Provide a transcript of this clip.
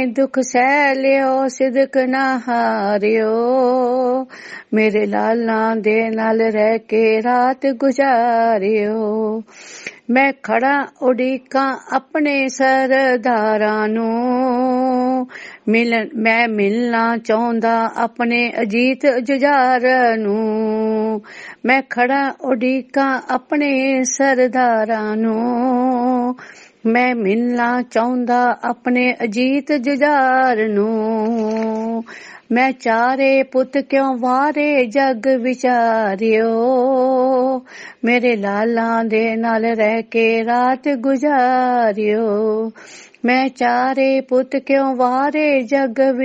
दुख सह लियो सिदक ना हारियो, मेरे लाला दे नाल रह के रात गुजारियो। मैं खड़ा उड़ीका अपने सरदारां नूं, मैं मिलना चाहुंदा अपने अजीत जुझार नूं। मैं खड़ा उड़ीका अपने सरदारां नूं, मैं मिलना चाहुंदा अपने अजीत जुझार नूं। मैं चारे पुत क्यों वारे जग विचारियो, मेरे लाला दे नाल रह के रात गुजारियो। मैं चारे पुत क्यों वारे जग